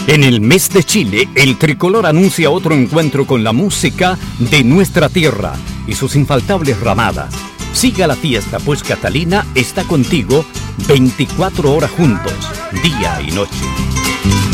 En el mes de Chile, el Tricolor anuncia otro encuentro con la música de nuestra tierra y sus infaltables ramadas. Siga la fiesta, pues Catalina está contigo 24 horas juntos, día y noche.